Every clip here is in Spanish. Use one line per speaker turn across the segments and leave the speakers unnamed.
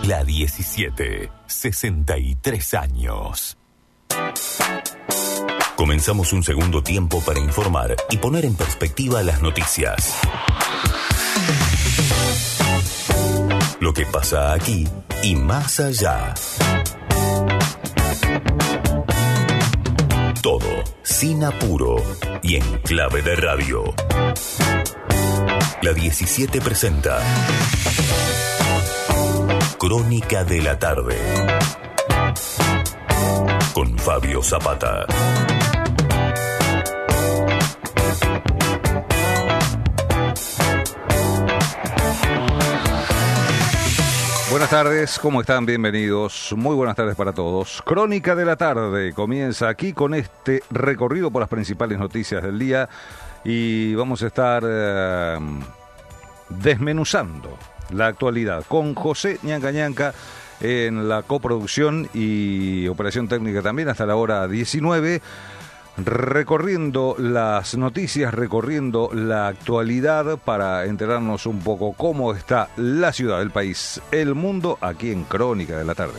La 17, 63 años. Comenzamos un segundo tiempo para informar y poner en perspectiva las noticias. Lo que pasa aquí y más allá. Todo sin apuro y en clave de radio. La 17 presenta Crónica de la Tarde con Fabio Zapata.
Buenas tardes, ¿cómo están? Bienvenidos. Muy buenas tardes para todos. Crónica de la Tarde comienza aquí con este recorrido por las principales noticias del día y vamos a estar desmenuzando la actualidad con José Ñanca Ñanca en la coproducción y operación técnica también hasta la hora 19. Recorriendo las noticias, recorriendo la actualidad para enterarnos un poco cómo está la ciudad, el país, el mundo, aquí en Crónica de la Tarde.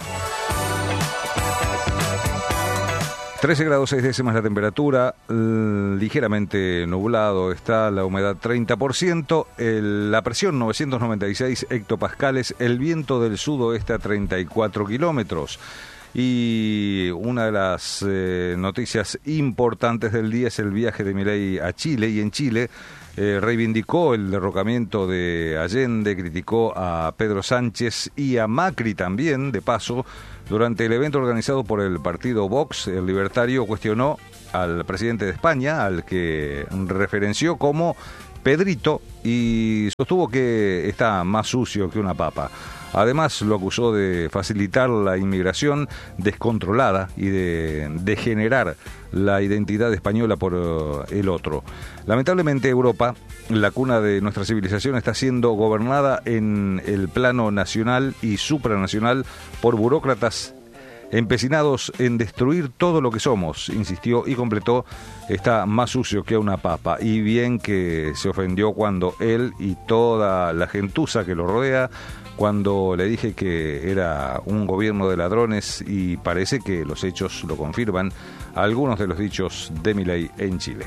13 grados 6 décimas la temperatura, ligeramente nublado está, la humedad 30%, la presión 996 hectopascales, el viento del sudoeste a 34 kilómetros. Y una de las noticias importantes del día es el viaje de Milei a Chile, y en Chile reivindicó el derrocamiento de Allende, criticó a Pedro Sánchez y a Macri también, de paso. Durante el evento organizado por el partido Vox, el libertario cuestionó al presidente de España, al que referenció como Pedrito, y sostuvo que está más sucio que una papa. Además, lo acusó de facilitar la inmigración descontrolada y de degenerar la identidad española por el otro. Lamentablemente, Europa, la cuna de nuestra civilización, está siendo gobernada en el plano nacional y supranacional por burócratas empecinados en destruir todo lo que somos, insistió y completó, está más sucio que una papa. Y bien que se ofendió cuando él y toda la gentuza que lo rodea, cuando le dije que era un gobierno de ladrones, y parece que los hechos lo confirman, algunos de los dichos de Milei en Chile.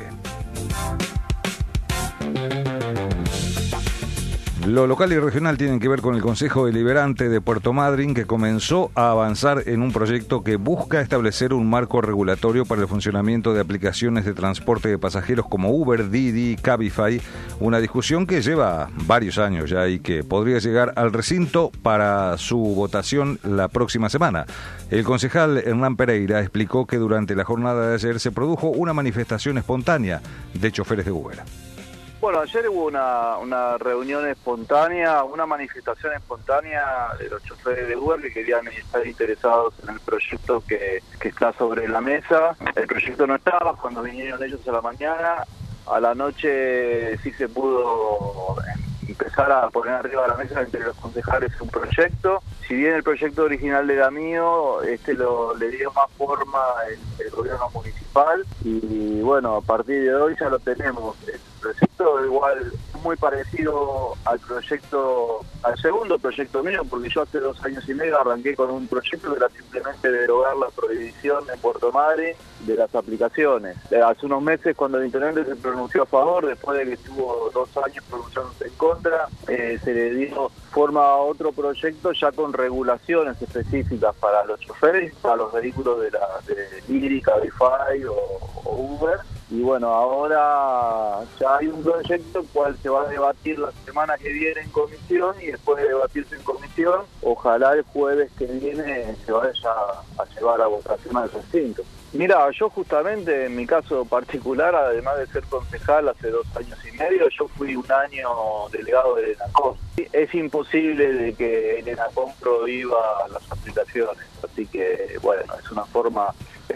Lo local y regional tienen que ver con el Consejo Deliberante de Puerto Madryn, que comenzó a avanzar en un proyecto que busca establecer un marco regulatorio para el funcionamiento de aplicaciones de transporte de pasajeros como Uber, Didi, Cabify, una discusión que lleva varios años ya y que podría llegar al recinto para su votación la próxima semana. El concejal Hernán Pereira explicó que durante la jornada de ayer se produjo una manifestación espontánea de choferes de Uber.
Bueno, ayer hubo una reunión espontánea, una manifestación espontánea de los choferes de Uber que querían estar interesados en el proyecto que está sobre la mesa. El proyecto no estaba cuando vinieron ellos a la mañana. A la noche sí se pudo empezar a poner arriba de la mesa entre los concejales un proyecto. Si bien el proyecto original era mío, le dio más forma el gobierno municipal, y bueno, a partir de hoy ya lo tenemos. El proyecto igual muy parecido al segundo proyecto mío, porque yo hace 2 años y medio arranqué con un proyecto que era simplemente derogar la prohibición en Puerto Madryn de las aplicaciones. Hace unos meses, cuando el intendente se pronunció a favor, después de que estuvo 2 años pronunciándose en contra, se le dio forma a otro proyecto ya con regulaciones específicas para los choferes, para los vehículos de Didi, Cabify o Uber. Y bueno, ahora ya hay un proyecto el cual se va a debatir la semana que viene en comisión, y después de debatirse en comisión, ojalá el jueves que viene se vaya a llevar a votación al recinto. Mira, yo justamente en mi caso particular, además de ser concejal hace 2 años y medio, yo fui 1 año delegado del ENACOM. Es imposible de que el ENACOM prohíba las aplicaciones, así que bueno, es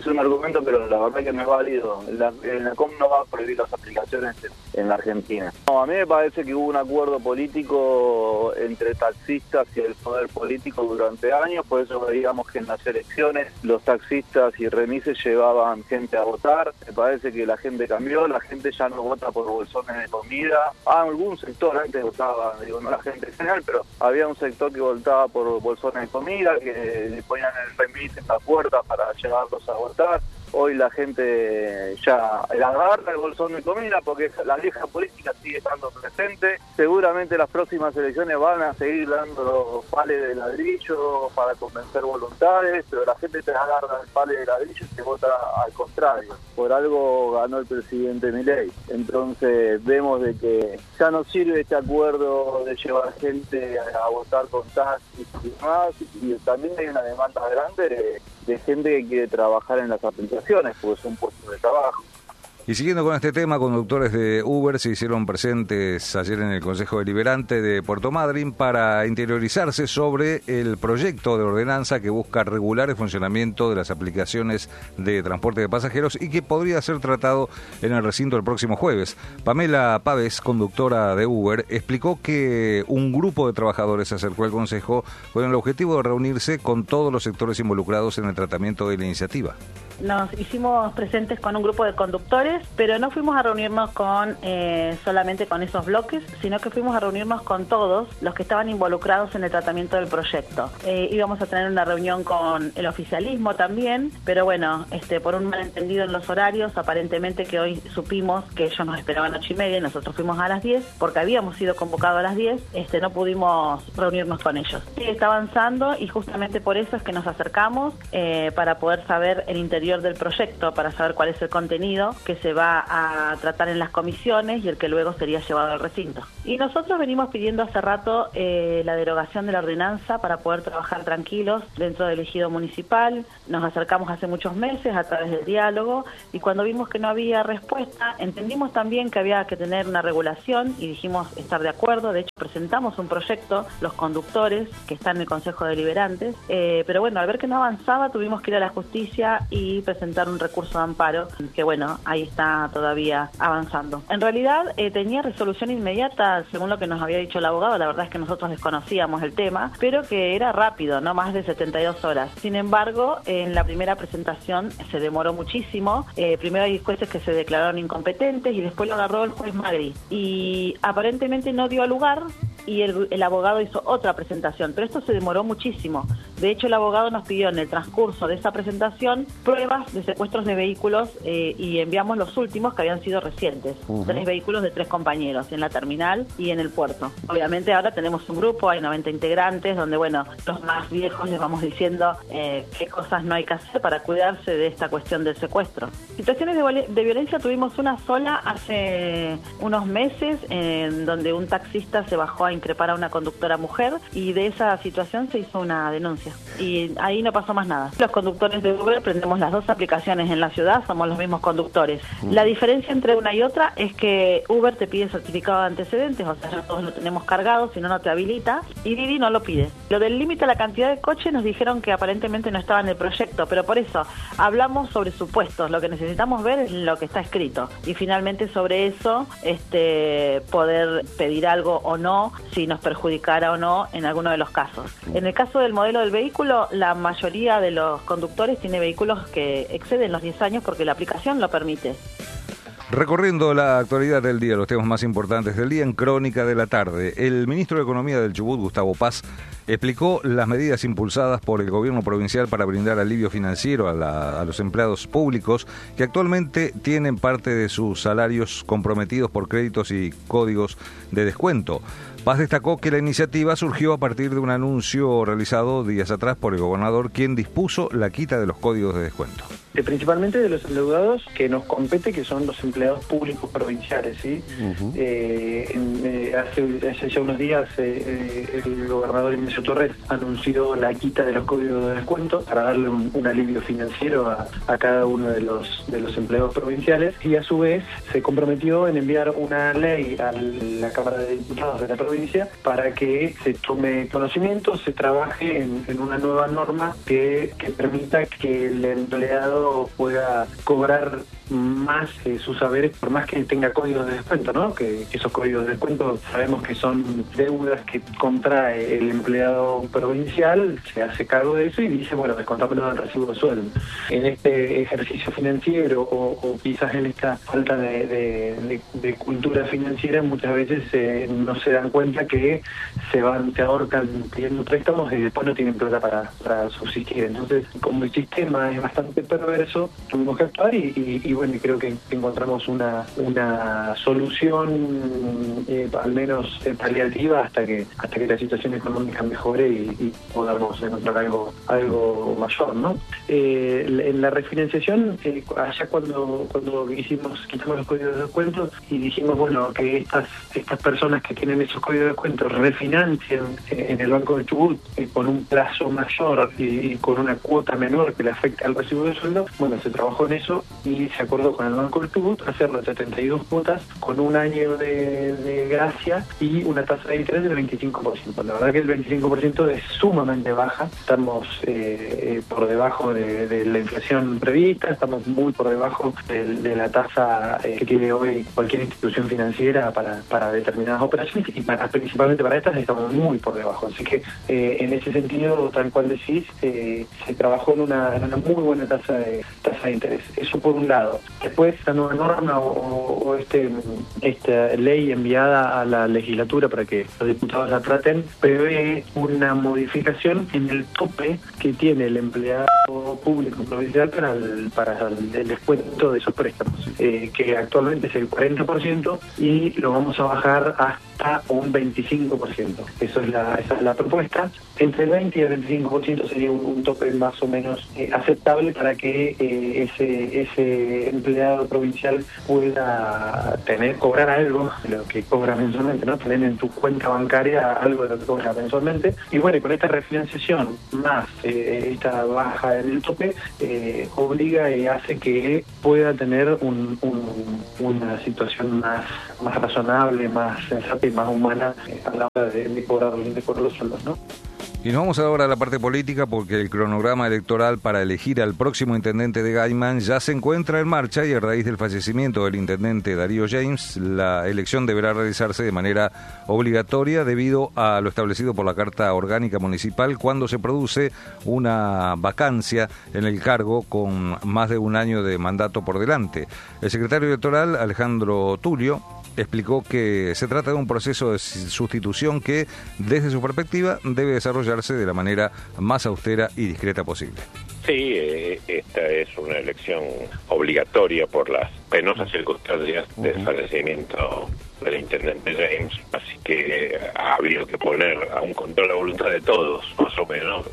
es un argumento, pero la verdad que no es válido. La COM no va a prohibir las aplicaciones en la Argentina. No, a mí me parece que hubo un acuerdo político entre taxistas y el poder político durante años, por eso veíamos que en las elecciones los taxistas y remises llevaban gente a votar. Me parece que la gente cambió, la gente ya no vota por bolsones de comida. Algún sector antes votaba, no la gente en general, pero había un sector que votaba por bolsones de comida, que le ponían el remis en la puerta para llevarlos a votar. Hoy la gente ya agarra el bolsón de comida porque la vieja política sigue estando presente. Seguramente las próximas elecciones van a seguir dando los pales de ladrillo para convencer voluntades, pero la gente te agarra el pale de ladrillo y te vota al contrario. Por algo ganó el presidente Milei. Entonces vemos de que ya no sirve este acuerdo de llevar gente a votar con taxis y demás, y también hay una demanda grande de gente que quiere trabajar en las aplicaciones, porque son puestos de trabajo.
Y siguiendo con este tema, conductores de Uber se hicieron presentes ayer en el Consejo Deliberante de Puerto Madryn para interiorizarse sobre el proyecto de ordenanza que busca regular el funcionamiento de las aplicaciones de transporte de pasajeros y que podría ser tratado en el recinto el próximo jueves. Pamela Pávez, conductora de Uber, explicó que un grupo de trabajadores se acercó al Consejo con el objetivo de reunirse con todos los sectores involucrados en el tratamiento de la iniciativa.
Nos hicimos presentes con un grupo de conductores, pero no fuimos a reunirnos con solamente con esos bloques, sino que fuimos a reunirnos con todos los que estaban involucrados en el tratamiento del proyecto. Íbamos a tener una reunión con el oficialismo también, pero bueno, por un malentendido en los horarios, aparentemente que hoy supimos que ellos nos esperaban 8:30 y nosotros fuimos a las 10, porque habíamos sido convocados a las 10, no pudimos reunirnos con ellos. Sí, está avanzando y justamente por eso es que nos acercamos para poder saber el interior del proyecto, para saber cuál es el contenido que se va a tratar en las comisiones y el que luego sería llevado al recinto. Y nosotros venimos pidiendo hace rato la derogación de la ordenanza para poder trabajar tranquilos dentro del ejido municipal. Nos acercamos hace muchos meses a través del diálogo y cuando vimos que no había respuesta, entendimos también que había que tener una regulación y dijimos estar de acuerdo. De hecho, presentamos un proyecto, los conductores, que están en el Consejo Deliberante, pero bueno, al ver que no avanzaba, tuvimos que ir a la justicia y presentar un recurso de amparo, que bueno, ahí está todavía avanzando. En realidad tenía resolución inmediata, según lo que nos había dicho el abogado. La verdad es que nosotros desconocíamos el tema, pero que era rápido, no más de 72 horas. Sin embargo, en la primera presentación se demoró muchísimo. Primero hay jueces que se declararon incompetentes y después lo agarró el juez Magri. Y aparentemente no dio lugar y el abogado hizo otra presentación, pero esto se demoró muchísimo. De hecho, el abogado nos pidió en el transcurso de esa presentación pruebas de secuestros de vehículos y enviamos los últimos que habían sido recientes. 3 vehículos de 3 compañeros en la terminal y en el puerto. Obviamente ahora tenemos un grupo, hay 90 integrantes, donde bueno, los más viejos les vamos diciendo qué cosas no hay que hacer para cuidarse de esta cuestión del secuestro. Situaciones de violencia tuvimos una sola hace unos meses, en donde un taxista se bajó a increpar a una conductora mujer y de esa situación se hizo una denuncia. Y ahí no pasó más nada. Los conductores de Uber prendemos las 2 aplicaciones en la ciudad, somos los mismos conductores. La diferencia entre una y otra es que Uber te pide certificado de antecedentes, o sea, ya todos lo tenemos cargado, si no, no te habilita, y Didi no lo pide. Lo del límite a la cantidad de coches nos dijeron que aparentemente no estaba en el proyecto, pero por eso hablamos sobre supuestos, lo que necesitamos ver es lo que está escrito, y finalmente sobre eso poder pedir algo o no, si nos perjudicara o no en alguno de los casos. En el caso del modelo del vehículo, la mayoría de los conductores tiene vehículos que exceden los 10 años porque la aplicación lo permite.
Recorriendo la actualidad del día, los temas más importantes del día en Crónica de la Tarde, el ministro de Economía del Chubut, Gustavo Paz, explicó las medidas impulsadas por el gobierno provincial para brindar alivio financiero a los empleados públicos que actualmente tienen parte de sus salarios comprometidos por créditos y códigos de descuento. Paz destacó que la iniciativa surgió a partir de un anuncio realizado días atrás por el gobernador, quien dispuso la quita de los códigos de descuento.
Principalmente de los endeudados que nos compete, que son los empleados públicos provinciales, ¿sí? Hace ya unos días el gobernador Ignacio Torres anunció la quita de los códigos de descuento para darle un alivio financiero a cada uno de los empleados provinciales, y a su vez se comprometió en enviar una ley a la Cámara de Diputados de la provincia para que se tome conocimiento, se trabaje en una nueva norma que permita que el empleado empleado pueda cobrar más sus saberes por más que tenga códigos de descuento, ¿no? Que esos códigos de descuento sabemos que son deudas que contrae el empleado provincial, se hace cargo de eso y dice, bueno, descontámelo del recibo de sueldo. En este ejercicio financiero o quizás en esta falta de cultura financiera, muchas veces no se dan cuenta que se ahorcan pidiendo préstamos y después no tienen plata para subsistir. Entonces, como el sistema es bastante perverso, tuvimos que actuar y bueno, creo que encontramos una solución al menos paliativa hasta que la situación económica mejore y podamos encontrar algo mayor, ¿no? En la refinanciación, allá cuando quitamos los códigos de descuento y dijimos, bueno, que estas personas que tienen esos códigos de descuento refinancien en el Banco del Chubut con un plazo mayor y con una cuota menor que le afecte al recibo de sueldo, bueno, se trabajó en eso y se acordó con el Banco del Chubut hacerlo 72 cuotas con un año de gracia y una tasa de interés del 25%. La verdad que el 25% es sumamente baja, estamos por debajo de la inflación prevista, estamos muy por debajo de la tasa que tiene hoy cualquier institución financiera para determinadas operaciones y principalmente para estas estamos muy por debajo. Así que en ese sentido, tal cual decís, se trabajó en una muy buena tasa de interés. Eso por un lado. Después, la nueva norma o esta ley enviada a la legislatura para que los diputados la traten, prevé una modificación en el tope que tiene el empleado público provincial para el descuento de esos préstamos, que actualmente es el 40% y lo vamos a bajar hasta un 25%. Esa es la propuesta. Entre el 20 y el 25% sería un tope más o menos aceptable para que ese empleado provincial pueda cobrar algo de lo que cobra mensualmente, ¿no? Tener en tu cuenta bancaria algo de lo que cobra mensualmente. Y bueno, y con esta refinanciación más esta baja en el tope, obliga y hace que pueda tener una situación más razonable, más sensata y más humana a la hora de cobrar los sueldos, ¿no?
Y nos vamos ahora a la parte política porque el cronograma electoral para elegir al próximo intendente de Gaiman ya se encuentra en marcha y a raíz del fallecimiento del intendente Darío James, la elección deberá realizarse de manera obligatoria debido a lo establecido por la Carta Orgánica Municipal cuando se produce una vacancia en el cargo con más de un año de mandato por delante. El secretario electoral, Alejandro Tulio, explicó que se trata de un proceso de sustitución que, desde su perspectiva, debe desarrollarse de la manera más austera y discreta posible.
Sí, esta es una elección obligatoria por las penosas circunstancias del fallecimiento del intendente James, así que ha habido que poner a un control la voluntad de todos, más o menos,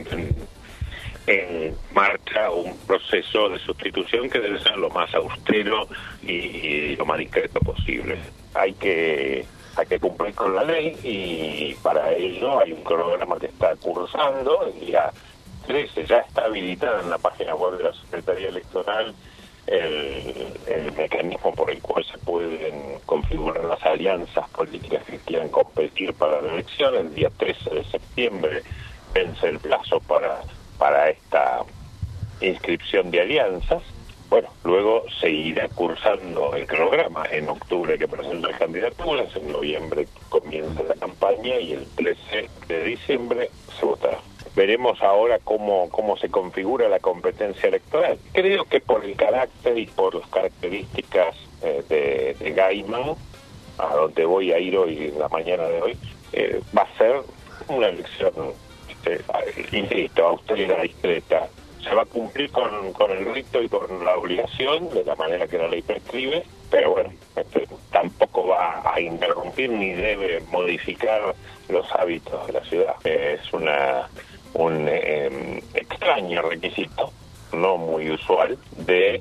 en marcha un proceso de sustitución que debe ser lo más austero y lo más discreto posible. Hay que cumplir con la ley y para ello hay un cronograma que está cursando. El día 13 ya está habilitado en la página web de la Secretaría Electoral el mecanismo por el cual se pueden configurar las alianzas políticas que quieran competir para la elección. El día 13 de septiembre vence el plazo para esta inscripción de alianzas. Bueno, luego seguirá cursando el cronograma. En octubre hay que presentar candidaturas, en noviembre comienza la campaña y el 13 de diciembre se votará. Veremos ahora cómo se configura la competencia electoral. Creo que por el carácter y por las características de Gaiman, a donde voy a ir hoy, en la mañana de hoy, va a ser una elección, insisto, austera, discreta. Se va a cumplir con el rito y con la obligación de la manera que la ley prescribe, pero bueno, tampoco va a interrumpir ni debe modificar los hábitos de la ciudad. Es un extraño requisito, no muy usual, de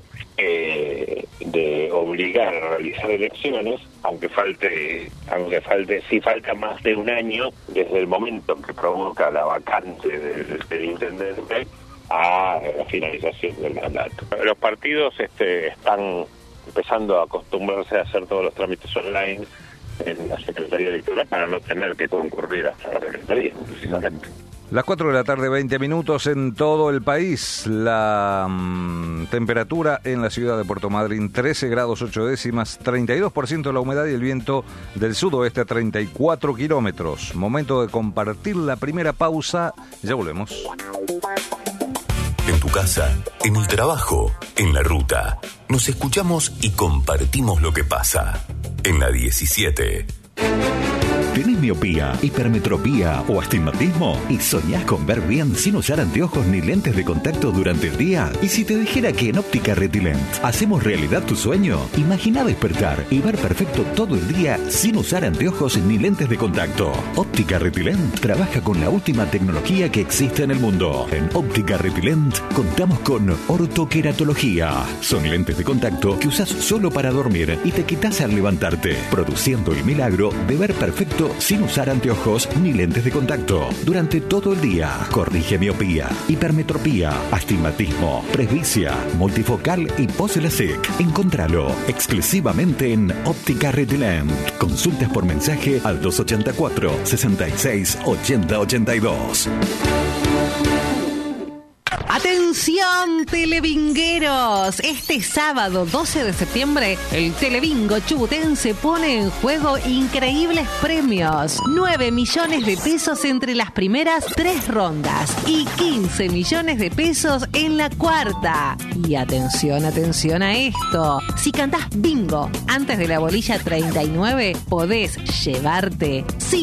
obligar a realizar elecciones, aunque si falta más de un año desde el momento que provoca la vacante del intendente a la finalización del mandato. Los partidos están empezando a acostumbrarse a hacer todos los trámites online en la Secretaría Electoral para no tener que concurrir hasta la Secretaría, precisamente.
Las 4 de la tarde, 20 minutos en todo el país. La temperatura en la ciudad de Puerto Madryn, 13 grados 8 décimas, 32% la humedad y el viento del sudoeste a 34 kilómetros. Momento de compartir la primera pausa. Ya volvemos.
En tu casa, en el trabajo, en la ruta. Nos escuchamos y compartimos lo que pasa. En la 17.
¿Tenés miopía, hipermetropía o astigmatismo? ¿Y soñás con ver bien sin usar anteojos ni lentes de contacto durante el día? ¿Y si te dijera que en Óptica Retilent hacemos realidad tu sueño? Imagina despertar y ver perfecto todo el día sin usar anteojos ni lentes de contacto. Óptica Retilent trabaja con la última tecnología que existe en el mundo. En Óptica Retilent contamos con ortoqueratología. Son lentes de contacto que usas solo para dormir y te quitas al levantarte, produciendo el milagro de ver perfecto sin usar anteojos ni lentes de contacto. Durante todo el día, corrige miopía, hipermetropía, astigmatismo, presbicia, multifocal y pose-LASIK. Encontralo exclusivamente en Óptica Retilent. Consultas por mensaje al 284 66 80 82.
¡Atención, televingueros! Este sábado 12 de septiembre, el Telebingo Chubutense pone en juego increíbles premios. 9 millones de pesos entre las primeras 3 rondas y 15 millones de pesos en la cuarta. Y atención a esto. Si cantás bingo antes de la bolilla 39, podés llevarte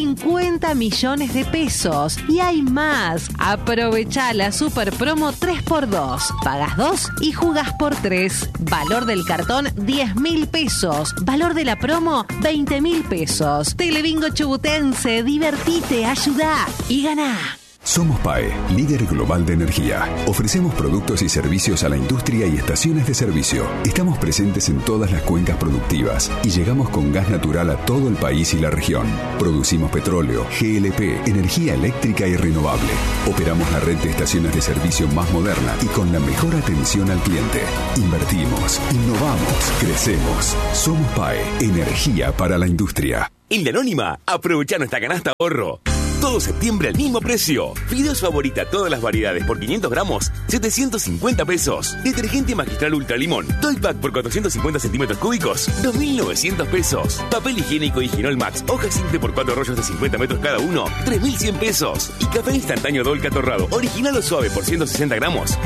50 millones de pesos. Y hay más. Aprovechá la super promo 3x2. Pagas 2 y jugás por 3. Valor del cartón 10.000 pesos. Valor de la promo 20.000 pesos. Telebingo Chubutense, divertite, ayudá y ganá.
Somos PAE, líder global de energía. Ofrecemos productos y servicios a la industria y estaciones de servicio. Estamos presentes en todas las cuencas productivas y llegamos con gas natural a todo el país y la región. Producimos petróleo, GLP, energía eléctrica y renovable. Operamos la red de estaciones de servicio más moderna y con la mejor atención al cliente. Invertimos, innovamos, crecemos. Somos PAE, energía para la industria.
En La Anónima, aprovecha nuestra canasta ahorro. Todo septiembre al mismo precio. Fideos Favorita, todas las variedades por 500 gramos, 750 pesos. Detergente Magistral Ultra Limón, Toy Pack por 450 centímetros cúbicos, 2.900 pesos. Papel higiénico Higinol Max, hoja simple por 4 rollos de 50 metros cada uno, 3.100 pesos. Y café instantáneo Dolca Torrado, original o suave por 160 gramos,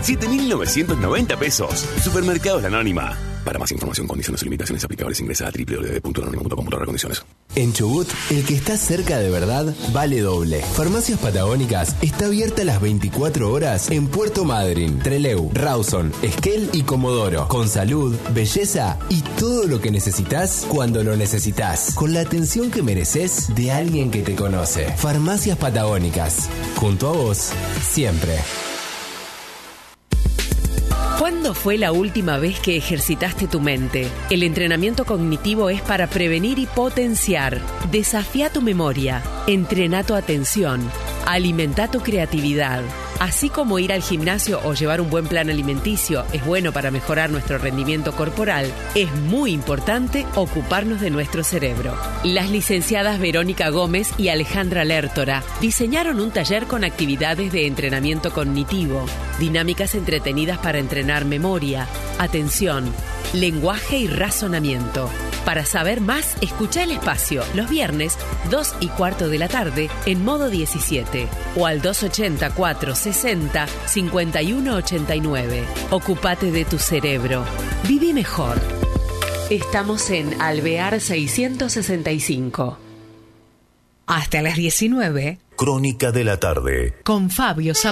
7.990 pesos. Supermercados La Anónima. Para más información, condiciones y limitaciones aplicables, ingresa a www.lanonima.com/condiciones.
En Chubut, el que está cerca de verdad vale doble. Farmacias Patagónicas está abierta las 24 horas en Puerto Madryn, Trelew, Rawson, Esquel y Comodoro. Con salud, belleza y todo lo que necesitas cuando lo necesitas. Con la atención que mereces de alguien que te conoce. Farmacias Patagónicas. Junto a vos, siempre.
¿Cuándo fue la última vez que ejercitaste tu mente? El entrenamiento cognitivo es para prevenir y potenciar. Desafía tu memoria, entrena tu atención, alimenta tu creatividad. Así como ir al gimnasio o llevar un buen plan alimenticio es bueno para mejorar nuestro rendimiento corporal, es muy importante ocuparnos de nuestro cerebro. Las licenciadas Verónica Gómez y Alejandra Lertora diseñaron un taller con actividades de entrenamiento cognitivo, dinámicas entretenidas para entrenar memoria, atención, lenguaje y razonamiento. Para saber más, escucha El Espacio los viernes 2:15 de la tarde en modo 17 o al 280-460-5189. Ocúpate de tu cerebro. Viví mejor. Estamos en Alvear 665. Hasta las 19.
Crónica de la tarde.
Con Fabio